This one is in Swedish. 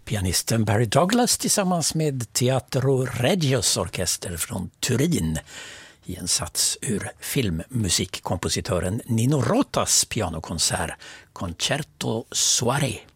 Pianisten Barry Douglas tillsammans med Teatro Regios orkester från Turin i en sats ur filmmusikkompositören Nino Rotas pianokonsert Concerto Soirée.